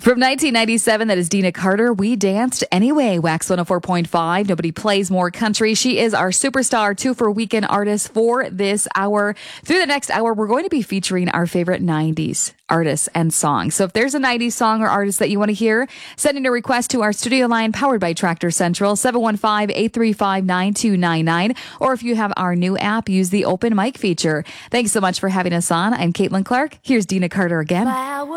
From 1997, that is Dina Carter. We Danced Anyway. Wax 104.5. Nobody plays more country. She is our superstar 2 for Weekend artist for this hour. Through the next hour, we're going to be featuring our favorite 90s artists and songs. So if there's a 90s song or artist that you want to hear, send in a request to our studio line powered by Tractor Central, 715-835-9299. Or if you have our new app, use the open mic feature. Thanks so much for having us on. I'm Caitlin Clark. Here's Dina Carter again.